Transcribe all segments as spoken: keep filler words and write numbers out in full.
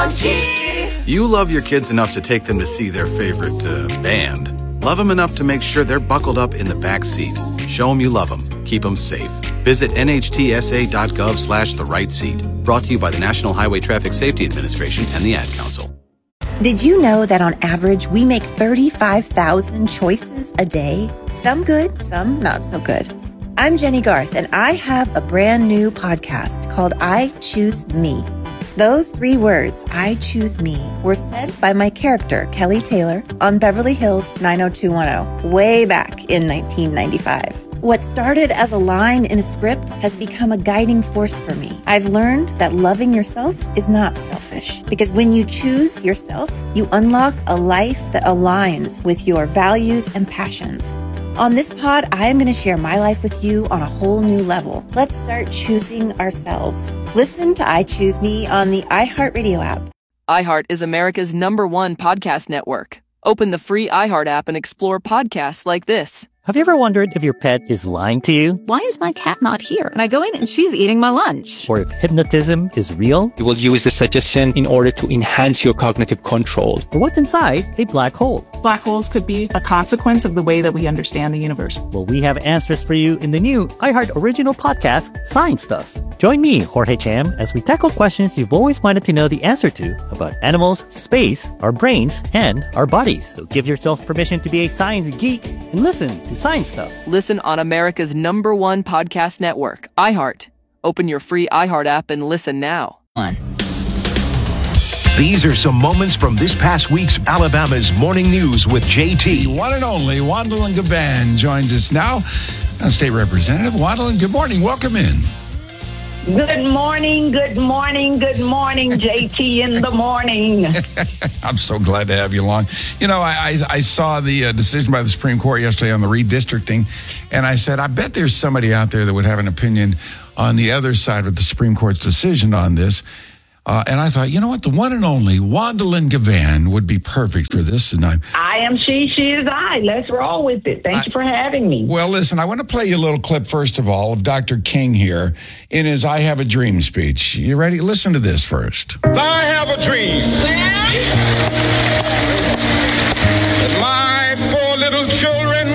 on key. You love your kids enough to take them to see their favorite uh, band. Love them enough to make sure they're buckled up in the back seat. Show them you love them. Keep them safe. Visit nhtsa.gov slash the right seat. Brought to you by the National Highway Traffic Safety Administration and the Ad Council. Did you know that on average, we make thirty-five thousand choices a day? Some good, some not so good. I'm Jenny Garth, and I have a brand new podcast called I Choose Me. Those three words, I choose me, were said by my character, Kelly Taylor, on Beverly Hills nine oh two one oh, way back in nineteen ninety-five. What started as a line in a script has become a guiding force for me. I've learned that loving yourself is not selfish, because when you choose yourself, you unlock a life that aligns with your values and passions. On this pod, I am going to share my life with you on a whole new level. Let's start choosing ourselves. Listen to I Choose Me on the iHeartRadio app. iHeart is America's number one podcast network. Open the free iHeart app and explore podcasts like this. Have you ever wondered if your pet is lying to you? Why is my cat not here? And I go in and she's eating my lunch. Or if hypnotism is real? You will use the suggestion in order to enhance your cognitive control. Or what's inside a black hole? Black holes could be a consequence of the way that we understand the universe. Well, we have answers for you in the new iHeart original podcast, Science Stuff. Join me, Jorge Cham, as we tackle questions you've always wanted to know the answer to about animals, space, our brains, and our bodies. So give yourself permission to be a science geek and listen to Science Stuff. Listen on America's number one podcast network, iHeart. Open your free iHeart app and listen now. One. These are some moments from this past week's Alabama's Morning News with J T. The one and only Wandolyn Gavan joins us now. Uh, State Representative Wandolyn, good morning. Welcome in. Good morning, good morning, good morning, J T in the morning. I'm so glad to have you along. You know, I, I, I saw the uh, decision by the Supreme Court yesterday on the redistricting, and I said, I bet there's somebody out there that would have an opinion on the other side of the Supreme Court's decision on this. Uh, and I thought, you know what, the one and only Wandolyn Gavan would be perfect for this. And I, I am she, she is I. Let's roll with it. Thank I, you for having me. Well, listen, I want to play you a little clip, first of all, of Doctor King here in his I Have a Dream speech. You ready? Listen to this first. I have a dream that my four little children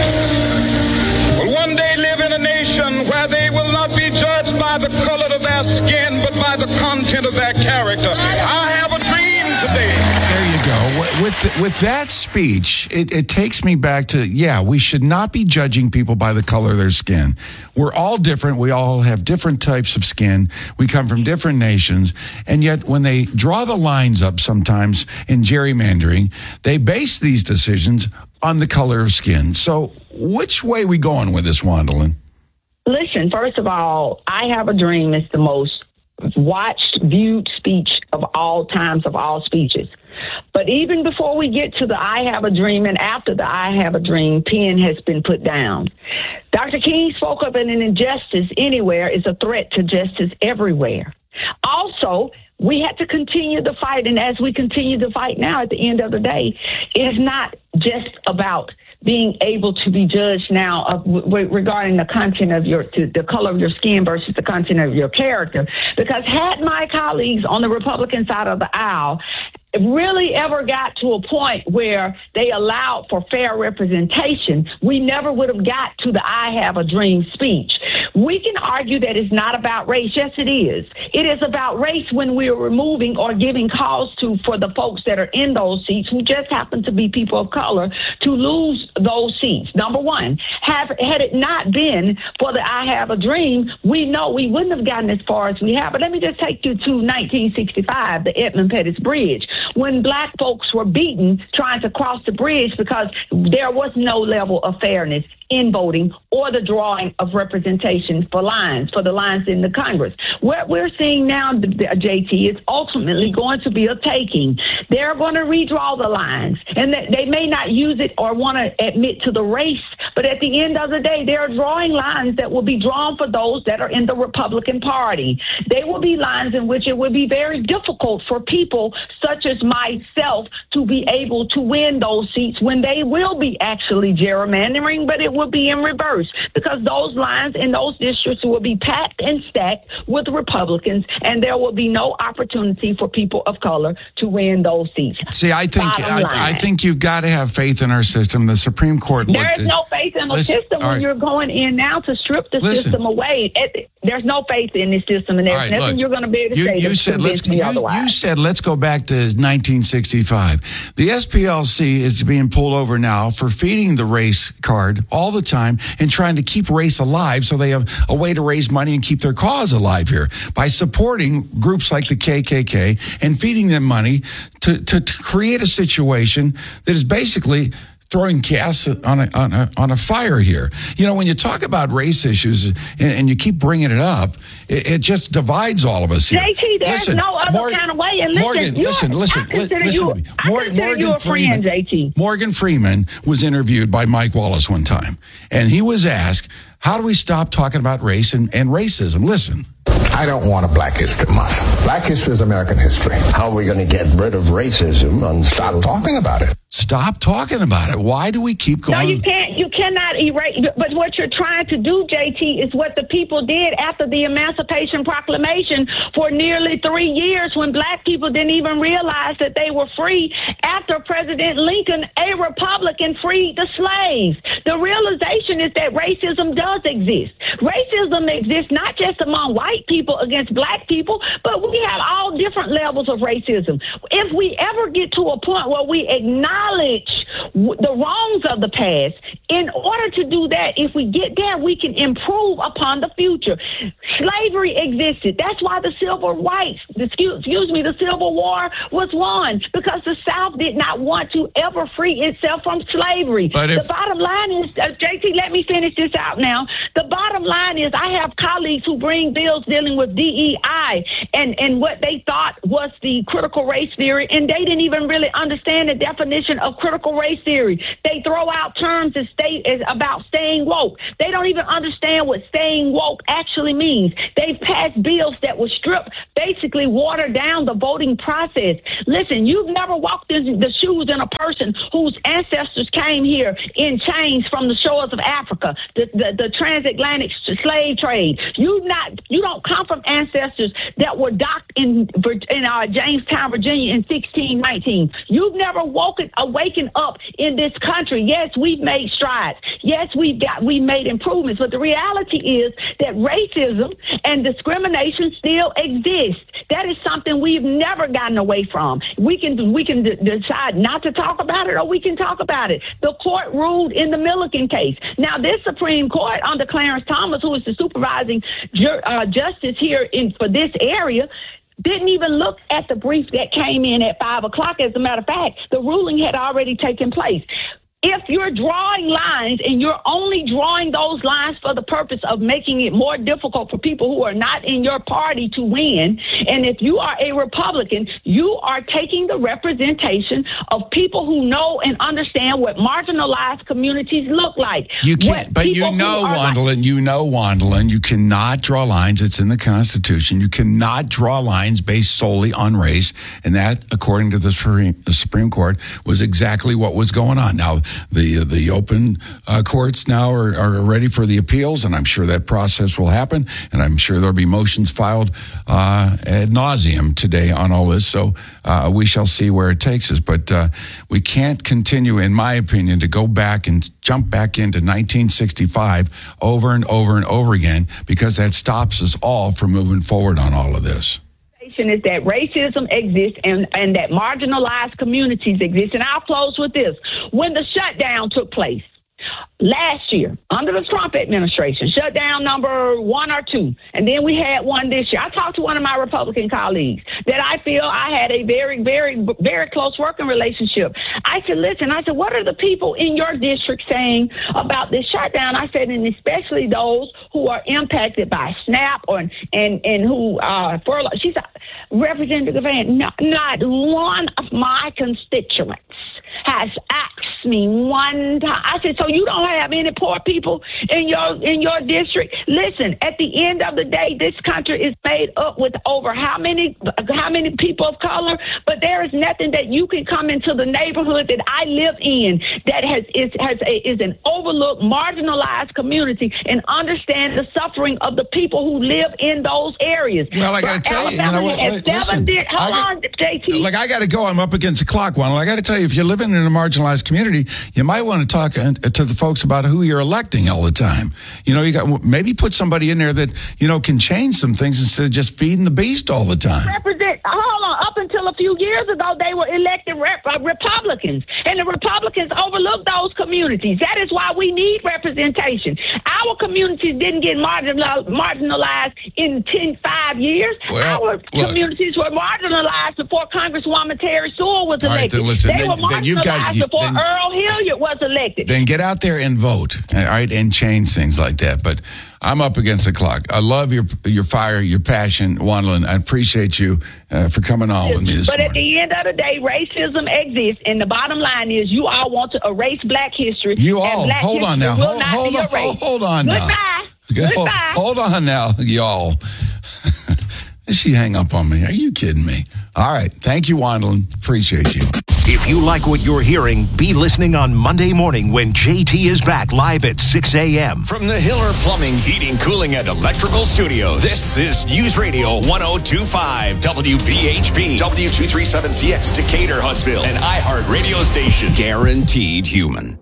will one day live in a nation where they will not be judged by the color of their skin, but by the content of their character. I have a dream today. There you go. With with that speech, it, it takes me back to, yeah, we should not be judging people by the color of their skin. We're all different. We all have different types of skin. We come from different nations. And yet when they draw the lines up sometimes in gerrymandering, they base these decisions on the color of skin. So which way are we going with this, Wandolyn? Listen, first of all, I Have a Dream is the most watched, viewed speech of all times, of all speeches. But even before we get to the I Have a Dream and after the I Have a Dream, pen has been put down. Doctor King spoke up that an injustice anywhere is a threat to justice everywhere. Also, we had to continue the fight, and as we continue to fight now, at the end of the day, it is not just about being able to be judged now of, w- regarding the content of your, to the color of your skin versus the content of your character. Because had my colleagues on the Republican side of the aisle really ever got to a point where they allowed for fair representation, we never would have got to the I Have a Dream speech. We can argue that it's not about race. Yes, it is. It is about race when we are removing or giving cause to for the folks that are in those seats who just happen to be people of color to lose those seats. Number one, have had it not been for the I Have a Dream, we know we wouldn't have gotten as far as we have. But let me just take you to nineteen sixty-five, the Edmund Pettus Bridge, when black folks were beaten trying to cross the bridge because there was no level of fairness in voting or the drawing of representation for lines, for the lines in the Congress. What we're seeing now, J T, is ultimately going to be a taking. They're going to redraw the lines, and they may not use it or want to admit to the race, but at the end of the day, they're drawing lines that will be drawn for those that are in the Republican Party. They will be lines in which it will be very difficult for people such as myself to be able to win those seats when they will be actually gerrymandering, but it will be in reverse, because those lines in those districts will be packed and stacked with Republicans, and there will be no opportunity for people of color to win those seats. See, I think I, I think you've got to have faith in our system. The Supreme Court. There is no faith in the listen, system when right. you're going in now to strip the Listen. system away. It, there's no faith in this system, and there's right, nothing look, you're going to be able to you, say you to said, convince let's, me you, otherwise. you said let's go back to nineteen sixty-five. The S P L C is being pulled over now for feeding the race card all the time and trying to keep race alive, so they have a way to raise money and keep their cause alive here by supporting groups like the K K K and feeding them money to, to, to create a situation that is basically throwing gas on a, on a on a fire here. You know, when you talk about race issues and, and you keep bringing it up, it, it just divides all of us here. J T, there's listen, no other Morgan, kind of way. And listen, Morgan, listen, listen, I consider listen you, to me. I Mor- consider Morgan you a Freeman, friend, J T. Morgan Freeman was interviewed by Mike Wallace one time, and he was asked, how do we stop talking about race and, and racism? Listen. I don't want a Black History Month. Black history is American history. How are we going to get rid of racism? And stop talking about it? Stop talking about it. Why do we keep going? No, you can't. You cannot erase. But what you're trying to do, J T, is what the people did after the Emancipation Proclamation for nearly three years, when black people didn't even realize that they were free. After President Lincoln, a Republican, freed the slaves. The realization is that racism does exist. Racism exists not just among white people against black people, but we have all different levels of racism. If we ever get to a point where we acknowledge the wrongs of the past, in order to do that, if we get there, we can improve upon the future. Slavery existed. That's why the civil rights, excuse, excuse me, the Civil War was won, because the South did not want to ever free itself from slavery. But if- the bottom line is, uh, J T, let me finish this out now. The bottom line is, I have colleagues who bring bills dealing with D E I and, and what they thought was the critical race theory, and they didn't even really understand the definition of critical race theory. They throw out terms as stay, as about staying woke. They don't even understand what staying woke actually means. They've passed bills that will strip, basically water down the voting process. Listen, you've never walked in the shoes in a person whose ancestors came here in chains from the shores of Africa, the, the, the transatlantic slave trade. You not, you don't come from ancestors that were docked in in uh, Jamestown, Virginia in sixteen nineteen. You've never woken, awakened up in this country. Yes, we've made strides. Yes, we've got we made improvements, but the reality is that racism and discrimination still exist. That is something we've never gotten away from. We can we can d- decide not to talk about it, or we can talk about it. The court ruled in the Milliken case. Now, this Supreme Court under Clarence Thomas, who is the supervising ju- uh, justice here in for this area, didn't even look at the brief that came in at five o'clock. As a matter of fact, the ruling had already taken place. If you're drawing lines and you're only drawing those lines for the purpose of making it more difficult for people who are not in your party to win, and if you are a Republican, you are taking the representation of people who know and understand what marginalized communities look like. You can't, but you know, Wandlin, you know, Wandlin, you cannot draw lines. It's in the Constitution. You cannot draw lines based solely on race. And that, according to the Supreme, the Supreme Court, was exactly what was going on. Now, The the open uh, courts now are, are ready for the appeals, and I'm sure that process will happen, and I'm sure there'll be motions filed uh, ad nauseum today on all this, so uh, we shall see where it takes us. But uh, we can't continue, in my opinion, to go back and jump back into nineteen sixty-five over and over and over again, because that stops us all from moving forward on all of this. Is that racism exists and, and that marginalized communities exist. And I'll close with this. When the shutdown took place last year under the Trump administration, shutdown number one or two, and then we had one this year, I talked to one of my Republican colleagues that I feel I had a very, very, very close working relationship. I said, listen, I said, what are the people in your district saying about this shutdown? I said, and especially those who are impacted by SNAP or and and who uh furlough. She said, Representative Van, not, not one of my constituents has asked me one time. I said, so you don't have any poor people in your in your district? Listen, at the end of the day, this country is made up with over how many how many people of color? But there is nothing that you can come into the neighborhood that I live in that has is has a, is an overlooked, marginalized community and understand the suffering of the people who live in those areas. Well, I got to tell you, you know what? Wait, listen, did, hold I, on, J T. Like, I got to go. I'm up against the clock, Juan. I got to tell you, if you're living in a marginalized community, you might want to talk uh, to the folks about who you're electing all the time. You know, you got maybe put somebody in there that, you know, can change some things instead of just feeding the beast all the time. Represent, hold on, up until a few years ago, they were elected rep, uh, Republicans, and the Republicans overlooked those communities. That is why we need representation. Our communities didn't get marginal, marginalized in ten, five years. Well, Our look, communities were marginalized before Congresswoman Terry Sewell was all right, elected. then listen, they then, were then you've marginalized got, you, before then, Earl Hilliard was elected. Then get out there and vote, all right, and change things like that. But I'm up against the clock. I love your your fire, your passion, Wandlin. I appreciate you uh, for coming on with me this but morning. But at the end of the day, racism exists, and the bottom line is you all want to erase black history. You and all, black hold on history now. will Hold, not hold be on, erased. hold on now. Goodbye. Hold, Goodbye. hold on now, y'all. Did she hang up on me? Are you kidding me? All right. Thank you, Wandlin. Appreciate you. If you like what you're hearing, be listening on Monday morning when J T is back live at six a.m. From the Hiller Plumbing, Heating, Cooling, and Electrical Studios, this is News Radio one oh two point five W B H P, W two thirty-seven C X, Decatur, Huntsville, an iHeart radio station. Guaranteed human.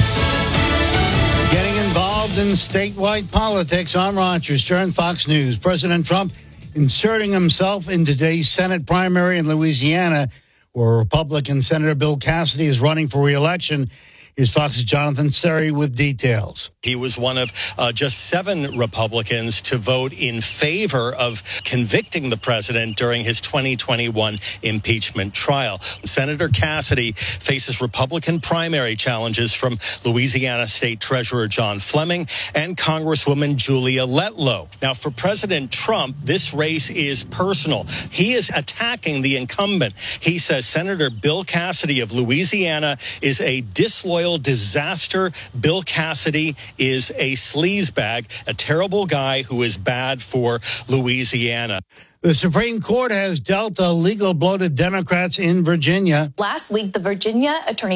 Getting involved in statewide politics on Rochester and Fox News. President Trump inserting himself in today's Senate primary in Louisiana, where Republican Senator Bill Cassidy is running for re-election. Here's Fox's Jonathan Serry with details. He was one of uh, just seven Republicans to vote in favor of convicting the president during his twenty twenty-one impeachment trial. Senator Cassidy faces Republican primary challenges from Louisiana State Treasurer John Fleming and Congresswoman Julia Letlow. Now, for President Trump, this race is personal. He is attacking the incumbent. He says Senator Bill Cassidy of Louisiana is a disloyal disaster. Bill Cassidy is a sleazebag, a terrible guy who is bad for Louisiana. The Supreme Court has dealt a legal blow to Democrats in Virginia. Last week, the Virginia Attorney